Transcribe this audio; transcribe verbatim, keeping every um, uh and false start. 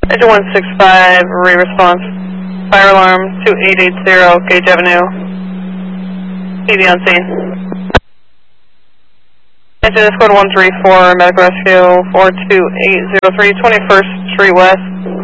Engine one six five, re-response. Fire alarm two eight eight zero, Gage Avenue. E V on scene. Engine squad one three four, medical rescue four two eight zero three, twenty-first Street West.